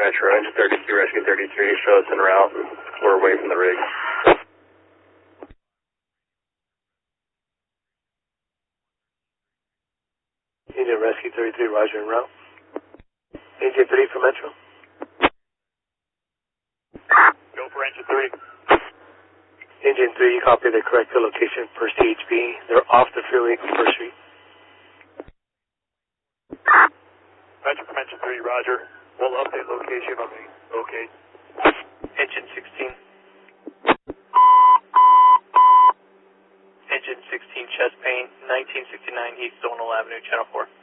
Metro, engine 32, rescue 33, show us en route. We're away from the rig. Engine rescue 33, roger, en route. Engine 3 for Metro. Go for engine 3. Engine 3, you copy the correct location for CHP. They're off the freeway, First Street. Metro from engine 3, roger. We'll update location on the locate. Engine 16. Engine 16, chest pain, 1969 East Zonal Avenue, Channel 4.